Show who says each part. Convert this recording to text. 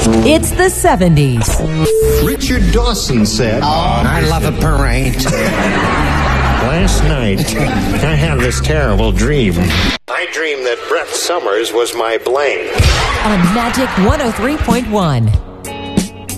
Speaker 1: It's the 70s.
Speaker 2: Richard Dawson said,
Speaker 3: I love a parade.
Speaker 4: Last night, I had this terrible dream. I dreamed that Brett Summers was my blank.
Speaker 1: On Magic 103.1.